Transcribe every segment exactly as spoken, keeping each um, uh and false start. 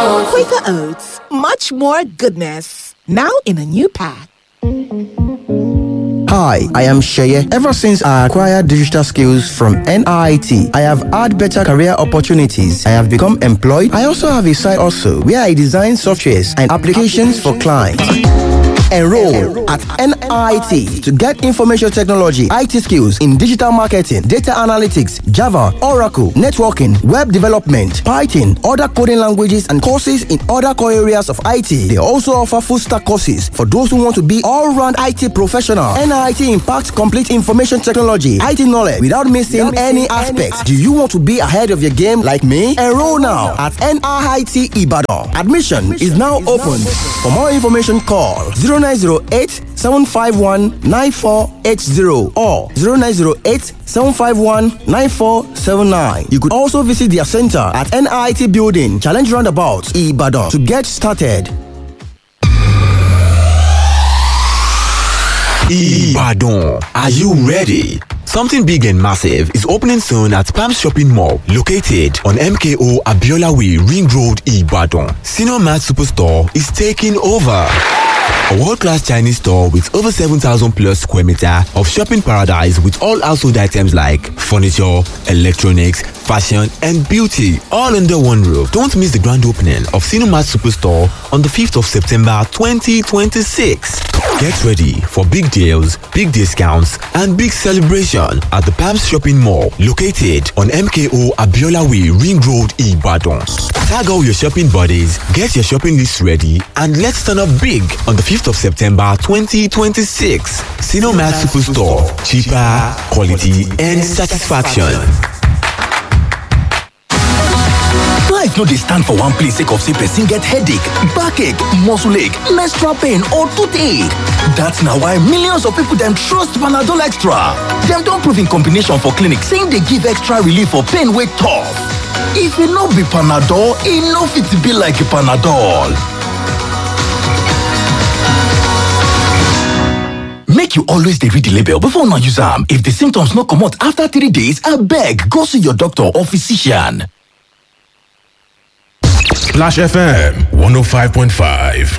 Quaker Oats, much more goodness. Now in a new pack. Hi, I am Sheye. Ever since I acquired digital skills from N I T, I have had better career opportunities. I have become employed. I also have a side also where I design softwares and applications for clients. Enroll at N I T to get information technology, I T skills in digital marketing, data analytics, Java, Oracle, networking, web development, Python, other coding languages, and courses in other core areas of I T. They also offer full stack courses for those who want to be all-round I T professional. N I T impacts complete information technology, I T knowledge without missing, without missing any aspect. Any... Do you want to be ahead of your game like me? Enroll now at N I T Ibadan. Admission is now open. For more information, call zero nine zero eight, seven five one, nine four eight zero or zero nine zero eight, seven five one, nine four seven nine. You could also visit their center at N I T Building, Challenge Roundabout, Ibadan to get started. Ibadan, are you ready? Something big and massive is opening soon at Palms Shopping Mall, located on M K O Abiola Way, Ring Road, Ibadan. Senior Mart Superstore is taking over. A world-class Chinese store with over seven thousand plus square meter of shopping paradise with all household items like furniture, electronics, fashion and beauty all under one roof. Don't miss the grand opening of Cinemat Superstore on the fifth of September twenty twenty-six. Get ready for big deals, big discounts and big celebration at the Palms Shopping Mall located on M K O Abiola Way, Ring Road, Ibadan. Tag all your shopping buddies, get your shopping list ready and let's turn up big on the fifth of September twenty twenty-six. Cinemat Superstore. Cheaper, quality and satisfaction. Life no dey stand for one place sake of say person get headache, backache, muscle ache, menstrual pain or toothache. That's na why millions of people dem trust Panadol Extra. Dem don prove in combination for clinic saying dey give extra relief for pain wey tough. If e no be Panadol, e no fit be like Panadol. Make you always dey read the label before una use am. If the symptoms no comot after three days, abeg go see your doctor or physician. Splash F M one oh five point five.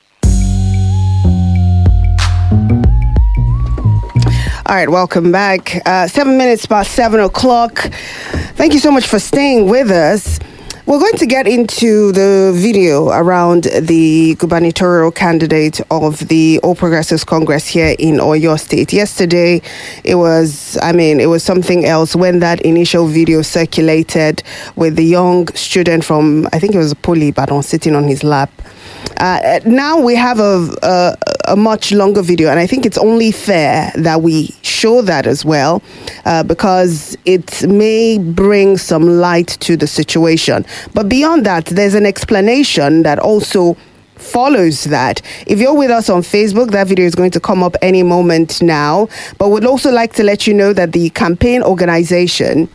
All right, welcome back. Uh, seven minutes past seven o'clock. Thank you so much for staying with us. We're going to get into the video around the gubernatorial candidate of the All Progressives Congress here in Oyo State. Yesterday, it was, I mean, it was something else when that initial video circulated with the young student from, I think it was Poli Badon, sitting on his lap. Uh, now we have a, a a much longer video, and I think it's only fair that we show that as well, uh, because it may bring some light to the situation. But beyond that, there's an explanation that also follows that. If you're with us on Facebook, that video is going to come up any moment now. But we'd also like to let you know that the campaign organization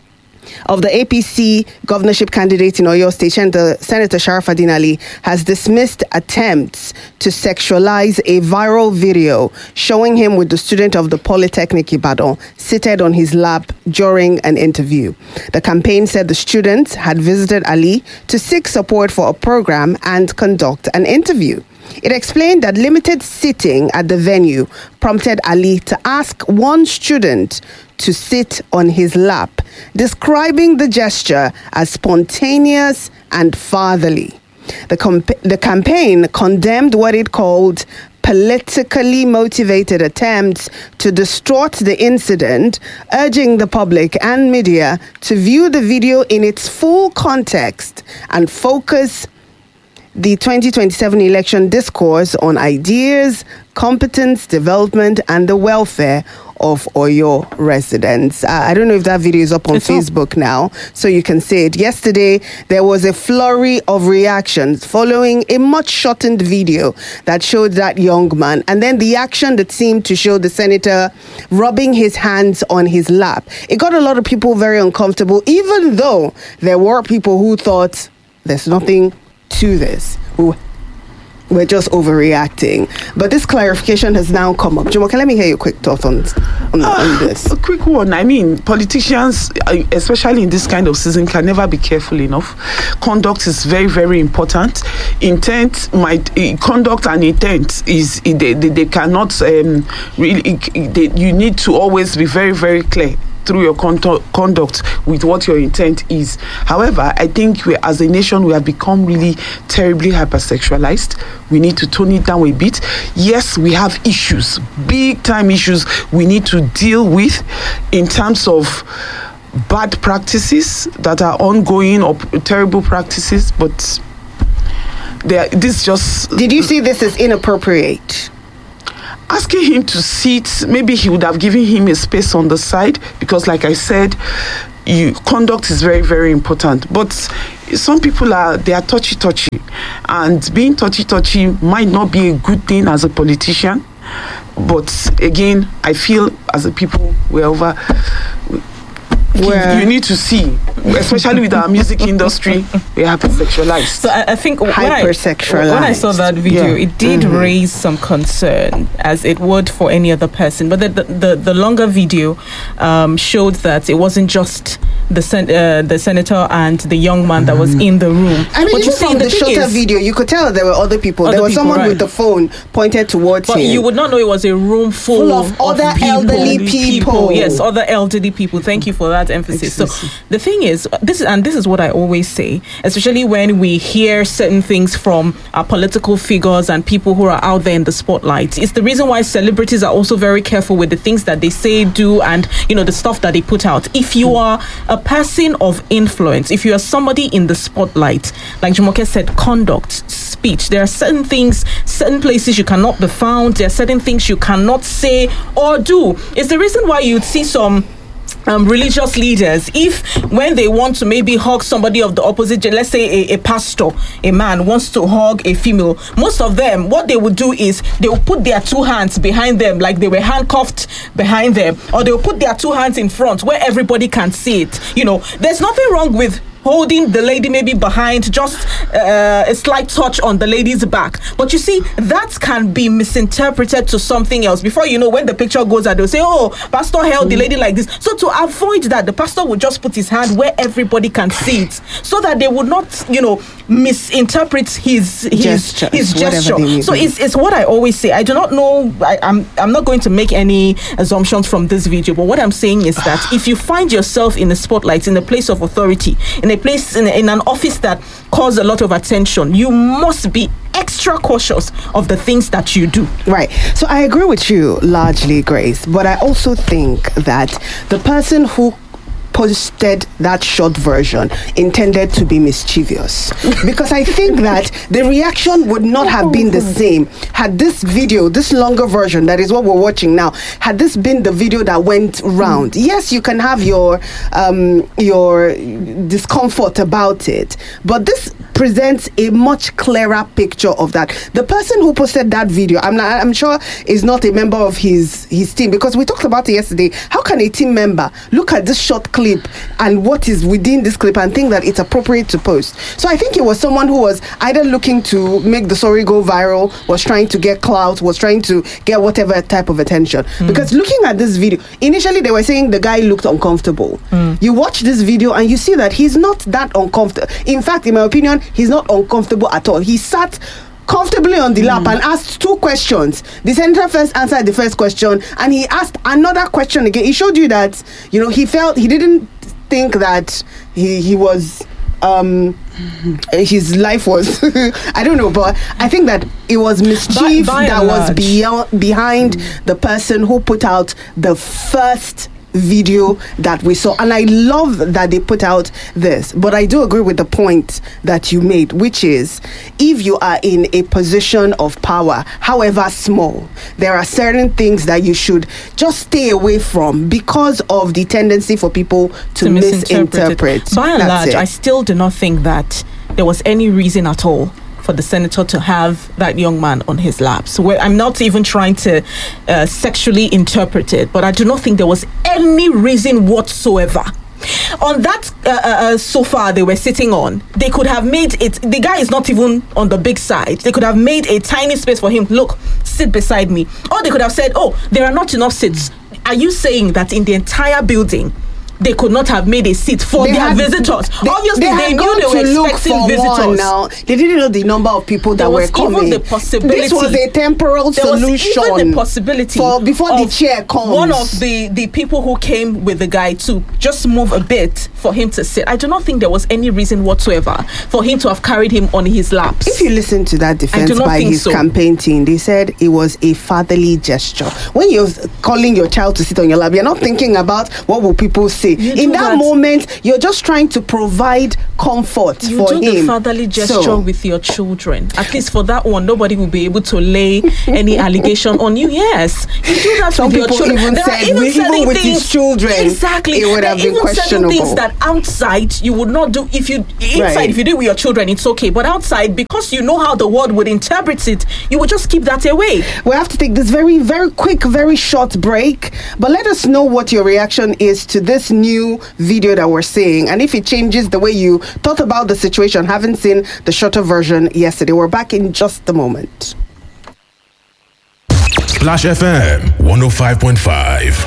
of the A P C governorship candidate in Oyo State, Senator, Senator Sharafaddin Ali, has dismissed attempts to sexualize a viral video showing him with the student of the Polytechnic Ibadan seated on his lap during an interview. The campaign said the student had visited Ali to seek support for a program and conduct an interview. It explained that limited sitting at the venue prompted Ali to ask one student to sit on his lap, describing the gesture as spontaneous and fatherly. The, comp- the campaign condemned what it called politically motivated attempts to distort the incident, urging the public and media to view the video in its full context and focus the twenty twenty-seven election discourse on ideas, competence, development, and the welfare of Oyo residents. Uh, I don't know if that video is up on it's Facebook up. now, so you can see it. Yesterday, there was a flurry of reactions following a much shortened video that showed that young man, and then the action that seemed to show the senator rubbing his hands on his lap. It got a lot of people very uncomfortable, even though there were people who thought there's nothing to this, who we're just overreacting. But this clarification has now come up. Jumoke, let me hear your quick thoughts on, on, uh, on this. A quick one. I mean, politicians, especially in this kind of season, can never be careful enough. Conduct is very, very important. Intent, might uh, conduct and intent is they, they, they cannot um, really. They, you need to always be very, very clear through your conto- conduct with what your intent is. However, I think we, as a nation, we have become really terribly hypersexualized. We need to tone it down a bit. Yes, we have issues, big time issues we need to deal with in terms of bad practices that are ongoing or p- terrible practices, but there, this just... Did you see this as inappropriate? Asking him to sit, maybe he would have given him a space on the side, because like I said, you, conduct is very, very important. But some people are, they are touchy-touchy, and being touchy-touchy might not be a good thing as a politician. But again, I feel as a people, we're over... Where you need to see, especially with our music industry, we're hypersexualized. So I, I think when hypersexualized. I, when I saw that video, yeah. it did mm-hmm. raise some concern, as it would for any other person. But the the, the, the longer video um, showed that it wasn't just the sen- uh, the senator and the young man that was in the room. I mean, but even you see, from the, the shorter is, video, you could tell there were other people. Other there was people, someone right. with the phone pointed towards but him. But you would not know it was a room full, full of, of other people, elderly people. people. Yes, other elderly people. Thank you for that emphasis. So the thing is, this is, and this is what I always say, especially when we hear certain things from our political figures and people who are out there in the spotlight. It's the reason why celebrities are also very careful with the things that they say, do, and you know the stuff that they put out. If you are a person of influence, if you are somebody in the spotlight, like Jumoke said, conduct, speech, there are certain things, certain places you cannot be found. There are certain things you cannot say or do. It's the reason why you'd see some Um, religious leaders, if when they want to maybe hug somebody of the opposite, let's say a, a pastor, a man wants to hug a female, most of them, what they would do is they will put their two hands behind them like they were handcuffed behind them, or they will put their two hands in front where everybody can see it. You know, there's nothing wrong with holding the lady maybe behind, just uh, a slight touch on the lady's back. But you see, that can be misinterpreted to something else. Before you know, when the picture goes out, they'll say, oh, pastor held mm. the lady like this. So to avoid that, the pastor would just put his hand where everybody can see it, so that they would not, you know, misinterpret his his gesture. his gesture. So it's, it's what I always say. I do not know, I, I'm, I'm not going to make any assumptions from this video, but what I'm saying is that if you find yourself in the spotlight, in a place of authority, in a place, in, in an office that calls a lot of attention, you must be extra cautious of the things that you do. Right. So I agree with you largely, Grace, but I also think that the person who posted that short version intended to be mischievous, because I think that the reaction would not have been the same had this video, this longer version, that is what we're watching now, had this been the video that went round. Mm. Yes, you can have your um, your discomfort about it, but this presents a much clearer picture of that. The person who posted that video, I'm not, I'm sure is not a member of his his team, because we talked about it yesterday. How can a team member look at this short clip and what is within this clip and think that it's appropriate to post? So I think it was someone who was either looking to make the story go viral, was trying to get clout, was trying to get whatever type of attention. Mm. Because looking at this video, initially they were saying the guy looked uncomfortable. Mm. You watch this video and you see that he's not that uncomfortable. In fact, in my opinion, he's not uncomfortable at all. He sat comfortably on the lap mm. and asked two questions. The senator first answered the first question, and he asked another question again. He showed you that, you know, he felt, he didn't think that he, he was, um, his life was, I don't know, but I think that it was mischief by, by that was beyond, behind mm. the person who put out the first video that we saw. And I love that they put out this, but I do agree with the point that you made, which is, if you are in a position of power, however small, there are certain things that you should just stay away from because of the tendency for people to, to misinterpret. misinterpret. By and large, it. I still do not think that there was any reason at all for the senator to have that young man on his lap. So I'm not even trying to uh, sexually interpret it, but I do not think there was any reason whatsoever On that uh, uh, sofa they were sitting on, they could have made it. The guy is not even on the big side. They could have made a tiny space for him. Look, sit beside me. Or they could have said, oh, there are not enough seats. Are you saying that in the entire building they could not have made a seat for They their had- visitors? They, Obviously, they, they, had knew gone they to were look expecting for visitors. one now. They didn't know the number of people that There were was coming. even the possibility. This was a temporal There solution. was even the possibility for before the of chair comes. One of the the people who came with the guy to just move a bit for him to sit. I do not think there was any reason whatsoever for him to have carried him on his laps. If you listen to that defense do not by think his so. campaign team, they said it was a fatherly gesture. When you're calling your child to sit on your lap, you're not thinking about what will people say. You In do that, that- moment, you're just trying to provide comfort You for do him. the fatherly gesture So- with your children. At least for that one, nobody will be able to lay any allegation on you. Yes, you do that Some with your people children. even There are said, even we- even certain with his things- children, exactly. it would There have are been even certain questionable. things that outside you would not do. If you inside, Right. if you do it with your children, it's okay. But outside, because you know how the world would interpret it, you would just keep that away. We have to take this very, very quick, very short break. But let us know what your reaction is to this new video that we're seeing. And if it changes the way you thought about the situation, having seen the shorter version yesterday. We're back in just a moment. Splash F M one oh five point five.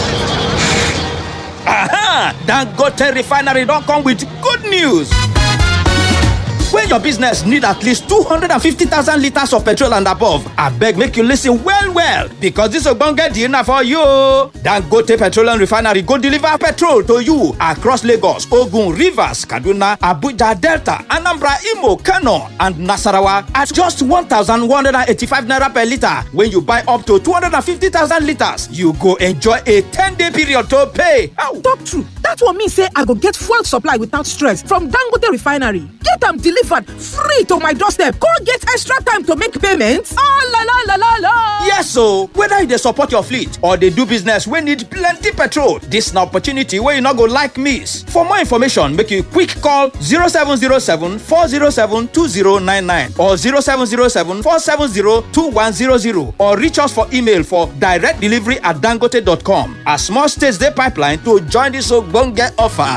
Aha! Dangote Refinery don't come with good news. When your business need at least two hundred fifty thousand litres of petrol and above, I beg make you listen well well because this ogbonge deal na for you. Dangote Petroleum Refinery go deliver petrol to you across Lagos, Ogun, Rivers, Kaduna, Abuja, Delta, Anambra, Imo, Kano and Nasarawa at just one thousand one hundred eighty-five naira per litre. When you buy up to two hundred fifty thousand litres, you go enjoy a ten-day period to pay. Ow. Talk true. That one mean say I go get fuel supply without stress from Dangote Refinery. Get am delivered free to my doorstep. Go get extra time to make payments. Ah la la la la la. Yes, so whether they support your fleet or they do business wey need plenty petrol, this na opportunity wey you no go like miss. For more information, make you quick call zero seven zero seven four zero seven two zero nine nine or zero seven zero seven four seven zero two one zero zero or reach us for email for direct delivery at dangote dot com. As small states dey pipeline to join this ogbonge offer.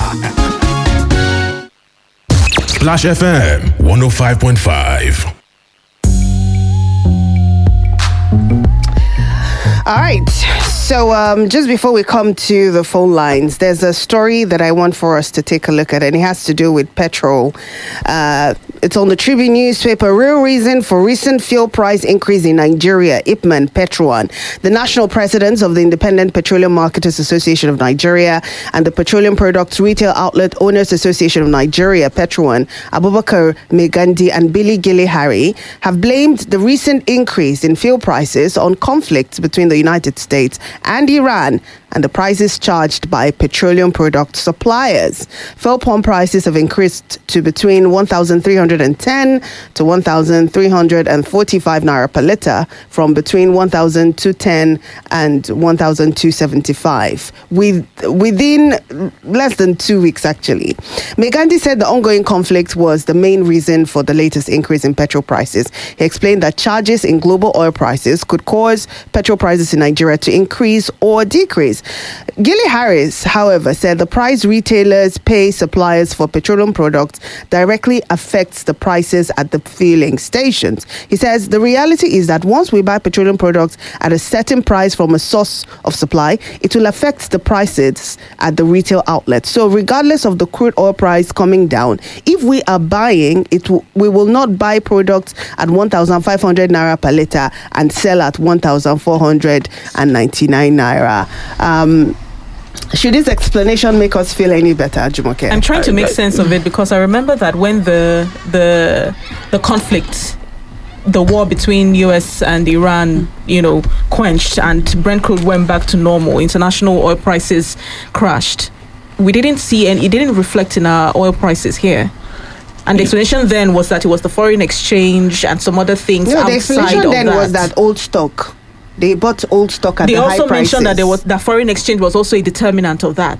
Splash F M one oh five point five. All right. So um, just before we come to the phone lines, there's a story that I want for us to take a look at, and it has to do with petrol. Uh, it's on the Tribune newspaper. Real reason for recent fuel price increase in Nigeria, Ipman Petroan. The national presidents of the Independent Petroleum Marketers Association of Nigeria and the Petroleum Products Retail Outlet Owners Association of Nigeria, Petroan, Abubakar Megandi and Billy Gilly Harry, have blamed the recent increase in fuel prices on conflicts between the United States and Iran and the prices charged by petroleum product suppliers. Fuel pump prices have increased to between one thousand three hundred ten to one thousand three hundred forty-five naira per litre from between one thousand two hundred ten and one thousand two hundred seventy-five with, within less than two weeks actually. Megandi said the ongoing conflict was the main reason for the latest increase in petrol prices. He explained that charges in global oil prices could cause petrol prices in Nigeria to increase or decrease. Gilly Harris, however, said the price retailers pay suppliers for petroleum products directly affects the prices at the filling stations. He says the reality is that once we buy petroleum products at a certain price from a source of supply, it will affect the prices at the retail outlet. So regardless of the crude oil price coming down, if we are buying it, w- we will not buy products at one thousand five hundred naira per litre and sell at one thousand four hundred ninety-nine naira. Um, should this explanation make us feel any better, Jumoke? I'm trying to make sense of it because I remember that when the the the conflict, the war between U S and Iran, you know, quenched and Brent crude went back to normal, international oil prices crashed. We didn't see and it didn't reflect in our oil prices here. And the explanation then was that it was the foreign exchange and some other things No, the outside explanation of then that. was that old stock. They bought old stock at They the high also prices. mentioned that there was that foreign exchange was also a determinant of that.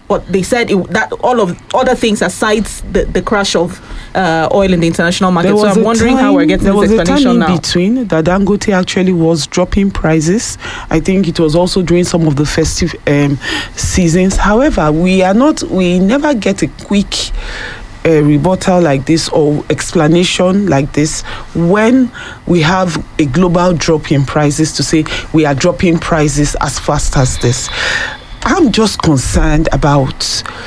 but they said it, that all of other things aside the, the crash of uh, oil in the international market. So I'm wondering time, how we're getting there this was explanation a time in now. between that Dangote actually was dropping prices. I think it was also during some of the festive um, seasons. However, we are not, we never get a quick a rebuttal like this or explanation like this when we have a global drop in prices to say we are dropping prices as fast as this. I'm just concerned about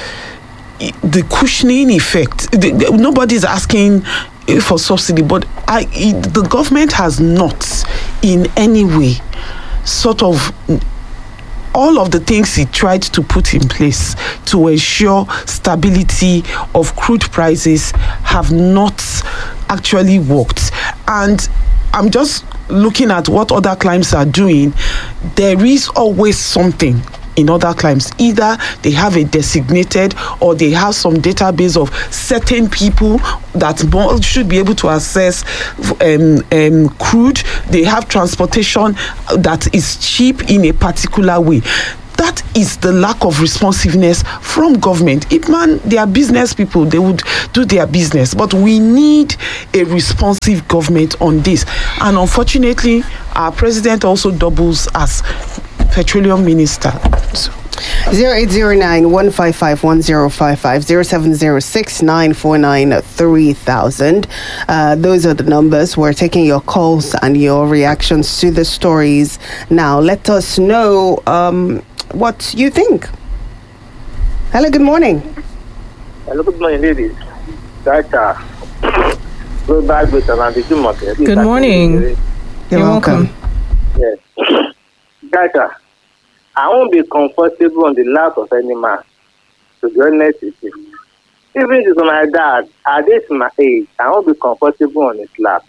the cushioning effect. The, the, nobody's asking for subsidy, but I, it, the government has not in any way sort of all of the things he tried to put in place to ensure stability of crude prices have not actually worked. And I'm just looking at what other climes are doing. There is always something in other climes. Either they have a designated or they have some database of certain people that should be able to access um, um, crude. They have transportation that is cheap in a particular way. That is the lack of responsiveness from government. If man, they are business people, they would do their business. But we need a responsive government on this. And unfortunately, our president also doubles as petroleum minister. So. zero eight zero nine, one five five, one zero five five, zero seven zero six, nine four nine, three thousand. Uh, those are the numbers. We're taking your calls and your reactions to the stories. Now, let us know um, what you think. Hello, good morning. Hello, good morning, ladies. That's uh, go back with an market. Good morning. You're, You're welcome. welcome. Yes. Gotcha. I won't be comfortable on the lap of any man, to be honest with you. Even if it's my dad, at this my age, I won't be comfortable on his lap.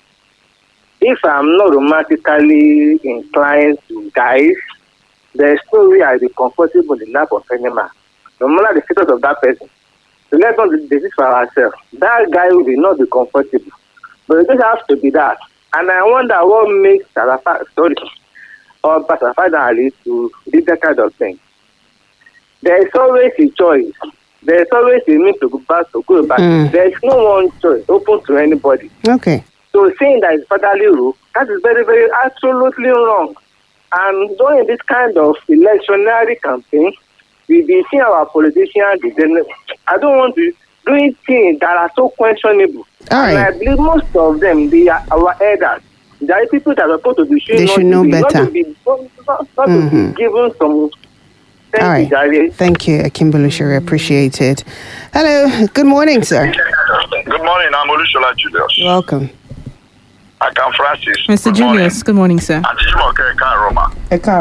If I'm not romantically inclined to guys, there's no way I'll be comfortable on the lap of any man, no matter the status of that person. So let's not do this for ourselves. That guy will be not be comfortable. But it doesn't have to be that. And I wonder what makes Sarafa, sorry, or finally to do that kind of thing. There is always a choice. There is always a means to go back to go back. Mm. There is no one choice open to anybody. Okay. So saying that it's fatherly rule, that is very, very absolutely wrong. And during this kind of electionary campaign, we be seeing our politicians. I don't want to do things that are so questionable. All right. And I believe most of them, they are our elders. There are people that are supposed to be They should know be, better. Not to be, not, not mm-hmm. to be given some. Thank All right. you, Jari. Thank you, Akimbulu Shere. Appreciate it. Hello. Good morning, sir. Good morning. I'm Olushola Julius. You're welcome. I come Francis. Mister Good Julius, morning. good morning, sir. Auntie Jumoke Roma.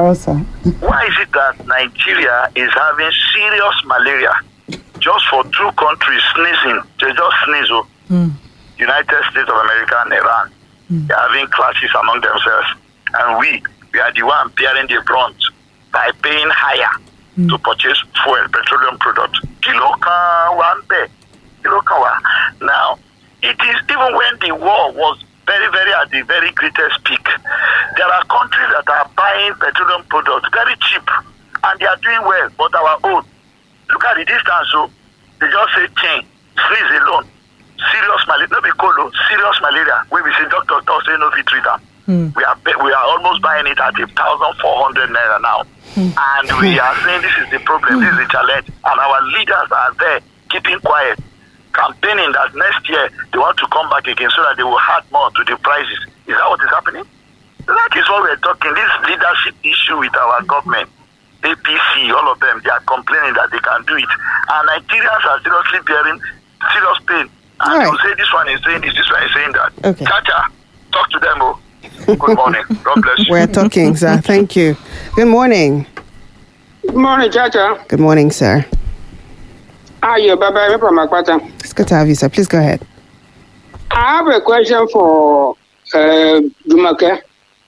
Why is it that Nigeria is having serious malaria just for two countries sneezing? They just sneeze. Mm. United States of America and Iran. Mm. They're having clashes among themselves. And we, we are the one bearing the brunt by paying higher mm. to purchase fuel, petroleum products. Kilo kan one pay. Kilo kan one. Now, it is even when the war was very, very at the very greatest peak, there are countries that are buying petroleum products very cheap, and they are doing well, but our own, look at the distance, so they just say chain, sneeze alone, serious malaria, no be colo, serious malaria, where we say doctor talk say no fit treat them. Mm. We are we are almost buying it at a thousand four hundred naira now, mm. and we are saying this is the problem, mm. this is the challenge, and our leaders are there keeping quiet, campaigning that next year they want to come back again so that they will add more to the prices. Is that what is happening? That is what we're talking. This leadership issue with our government, A P C, all of them, they are complaining that they can do it, and Nigerians are seriously bearing serious pain. And right. They'll say this one is saying this, this one is saying that. Okay. Chacha, talk to them. Oh. Good morning. God bless you. We're talking, sir. Thank you. Good morning. Good morning, Chacha. Good morning, sir. How are you, Baba? From Akwata. It's good to have you, sir. Please go ahead. I have a question for uh, Jumoke.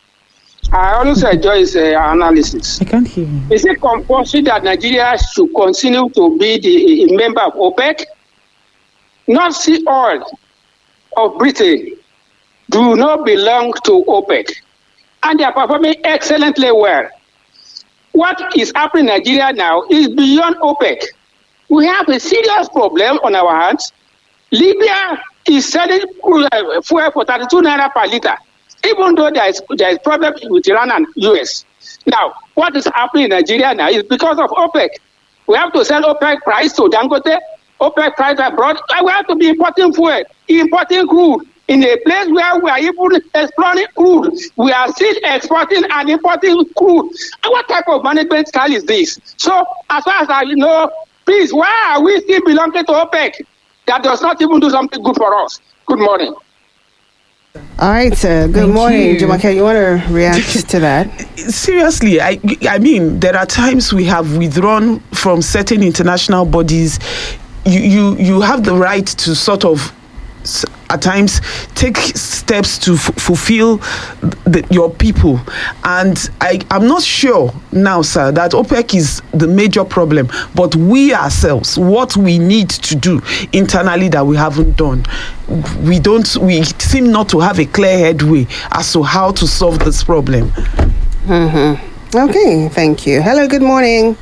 I always enjoy his uh, analysis. I can't hear you. Is it compulsory that Nigeria should continue to be the a member of OPEC? North Sea oil of Britain do not belong to OPEC, and they are performing excellently well. What is happening in Nigeria now is beyond OPEC. we have a serious problem on our hands. Libya is selling uh, fuel for thirty-two naira per liter, even though there is there is problem with Iran and U S. Now, what is happening in Nigeria now is because of OPEC. We have to sell OPEC price to Dangote, OPEC price abroad. And we have to be importing fuel, importing crude. In a place where we are even exploring crude, we are still exporting and importing crude. And what type of management style is this? So, as far as I know, please, why are we still belonging to OPEC? That does not even do something good for us. Good morning. All right, sir. Good Thank morning, you. Jumoke. You want to react to that? Seriously, I, I mean, there are times we have withdrawn from certain international bodies. You, you, you have the right to sort of, s- at times, take steps to f- fulfill the, your people. And I, I'm not sure now, sir, that OPEC is the major problem. But we ourselves, what we need to do internally that we haven't done, we don't, we seem not to have a clear headway as to how to solve this problem. Mm-hmm. Okay, thank you. Hello, good morning.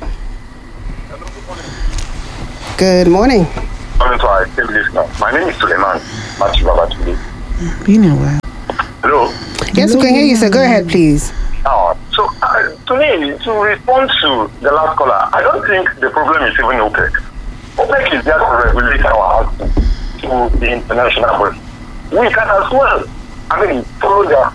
Good morning. My name is Suleiman Matthew Babatunde. Been a while. Hello. Yes, we can hear you, sir. Go ahead, please. Uh, so, uh, to me, to respond to the last caller, I don't think the problem is even OPEC. OPEC is there to regulate our output to the international body. We can as well, I mean, follow their.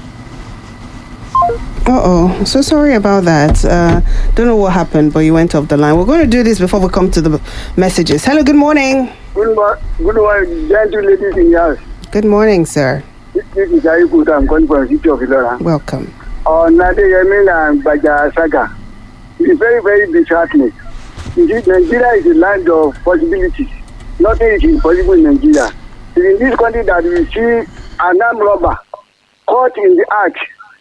Uh-oh. So sorry about that. Uh, don't know what happened, but you went off the line. We're going to do this before we come to the messages. Hello, good morning. Good, mo- good morning, gentle ladies in the house. Good morning, sir. This, this is Ayuku. I'm calling from the city of Ilora. Welcome. On uh, Nadeyemin and Baja Saga. It's very, very disheartening. You see, Nigeria is a land of possibilities. Nothing is impossible in Nigeria. It's in this country that we see an armed robber caught in the act,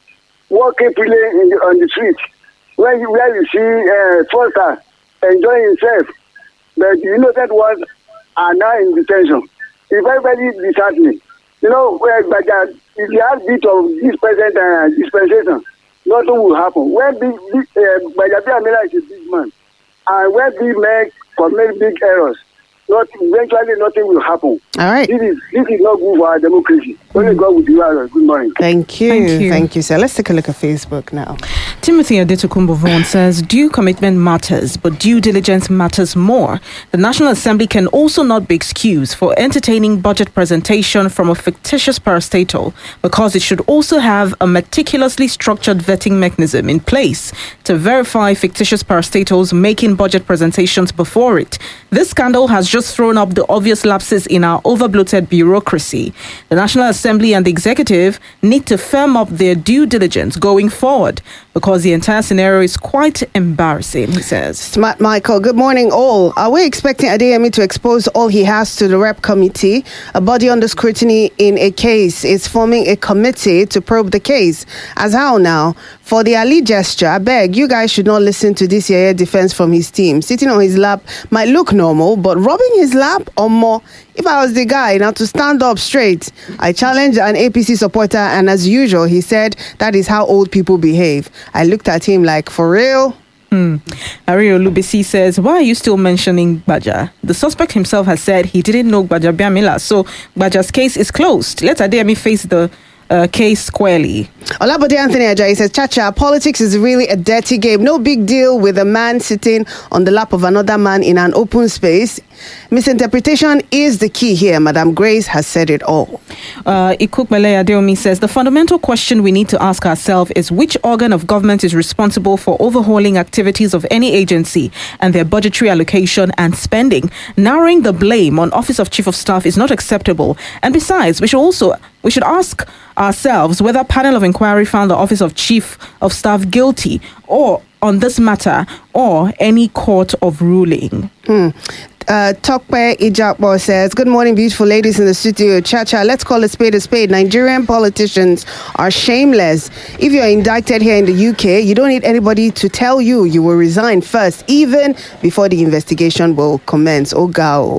walking freely in the, on the street, where you, where you see uh, Foster enjoying himself, but the innocent ones are now in detention. It's very, very disheartening. You know, where but uh, if you have bit of this present uh, dispensation, nothing will happen. When big, big uh, Bajabi Amila is a big man, and when big men commit big errors, not eventually nothing will happen. All right. This is this is not good for our democracy. Only God will do us. Good morning. Thank you. Thank you. Thank you, sir. Let's take a look at Facebook now. Timothy Adetokunbo Vaughan says, due commitment matters, but due diligence matters more. The National Assembly can also not be excused for entertaining budget presentation from a fictitious parastatal, because it should also have a meticulously structured vetting mechanism in place to verify fictitious parastatals making budget presentations before it. This scandal has just thrown up the obvious lapses in our over-bloated bureaucracy. The National Assembly and the Executive need to firm up their due diligence going forward, because the entire scenario is quite embarrassing, he says. Smart Michael, good morning all. Are we expecting Adeyemi to expose all he has to the rep committee? A body under scrutiny in a case is forming a committee to probe the case. As how now? For the Ali gesture, I beg, you guys should not listen to this Yaya defense from his team. Sitting on his lap might look normal, but rubbing his lap or more. If I was the guy now to stand up straight, I challenged an A P C supporter, and as usual, he said that is how old people behave. I looked at him like, for real? Hmm. Ario Lubisi says, why are you still mentioning Baja? The suspect himself has said he didn't know Baja Biamila, so Baja's case is closed. Let Adeyemi face the Uh, case squarely. Olabode Anthony Ajayi says, Chacha, politics is really a dirty game. No big deal with a man sitting on the lap of another man in an open space. Misinterpretation is the key here. Madam Grace has said it all. Uh, Ikukmele Adeomi says, the fundamental question we need to ask ourselves is which organ of government is responsible for overhauling activities of any agency and their budgetary allocation and spending. Narrowing the blame on Office of Chief of Staff is not acceptable. And besides, we should also we should ask ourselves whether panel of inquiry found the Office of Chief of Staff guilty or on this matter or any court of ruling. Hmm. Uh, Tokpe Ijakbo says, good morning, beautiful ladies in the studio. Chacha, let's call a spade a spade. Nigerian politicians are shameless. If you're indicted here in the U K, you don't need anybody to tell you you will resign first, even before the investigation will commence. Oh, go.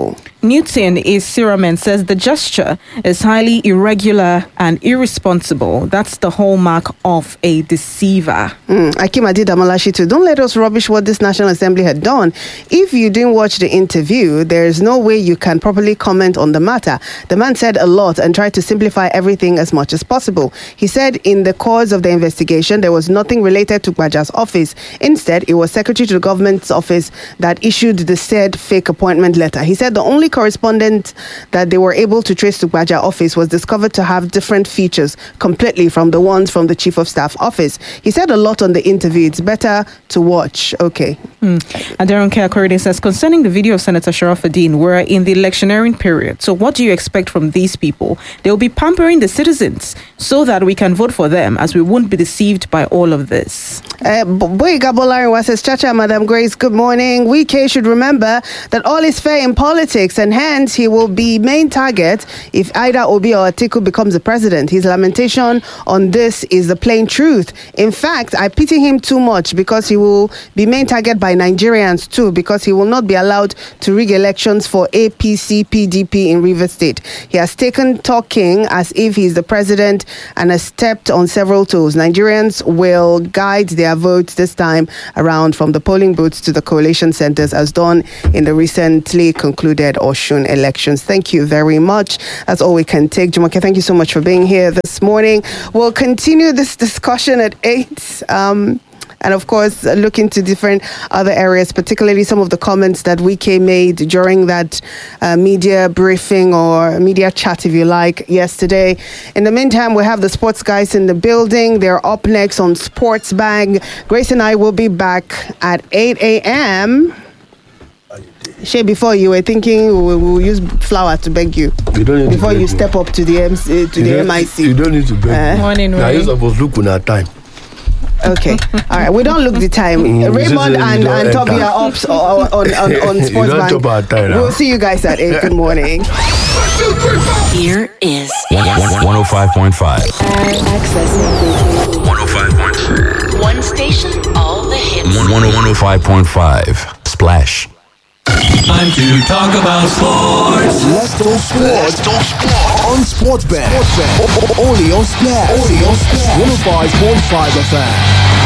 Newton is Siramen says the gesture is highly irregular and irresponsible. That's the hallmark of a deceiver. Mm. Akim Adidamalashi too. Don't let us rubbish what this National Assembly had done. If you didn't watch the interview, there is no way you can properly comment on the matter. The man said a lot and tried to simplify everything as much as possible. He said in the course of the investigation, there was nothing related to Gbaja's office. Instead, it was secretary to the government's office that issued the said fake appointment letter. He said the only correspondent that they were able to trace to Gbaja office was discovered to have different features completely from the ones from the chief of staff office. He said a lot on the interview. It's better to watch. Okay. Hmm. Adaron Kakorede says, concerning the video of Senator Sharafuddin, we're in the electioneering period. So what do you expect from these people? They'll be pampering the citizens so that we can vote for them, as we won't be deceived by all of this. Uh, Boyga Bolariwa says, Chacha, Madam Grace, good morning. We K should remember that all is fair in politics, and hence he will be main target if either Obi or Atiku becomes the president. His lamentation on this is the plain truth. In fact, I pity him too much because he will be main target by Nigerians too, because he will not be allowed to rig elections for A P C P D P in Rivers State. He has taken talking as if he's the president and has stepped on several toes. Nigerians will guide their votes this time around from the polling booths to the coalition centers, as done in the recently concluded Osun elections. Thank you very much. That's all we can take. Jumoke, thank you so much for being here this morning. We'll continue this discussion at eight. Um, And of course, look into different other areas, particularly some of the comments that Wike made during that uh, media briefing or media chat, if you like, yesterday. In the meantime, we have the sports guys in the building. They're up next on Sports Bag. Grace and I will be back at eight a.m. Shay, before you were thinking we'll, we'll use flour to beg you. You don't need before to beg you me. step up to the M C, to You the don't- M I C. You don't need to beg Uh, me. Morning, Now, morning. you're supposed to look on our time. Okay. All right. We don't look the time. Mm, Raymond you and, don't and Toby enter. are up on, on, on, on You Sports don't Bank. chop our time now. We'll see you guys at eight. Good morning. Here is one oh five point five. Accessing one oh five point five. one station, all the hits. one oh five point five. Splash. Time to talk about sports. Let's talk sports. Let's talk sports. On Sports Bet. Only on Splash. Only on Splash. one oh five point five F M.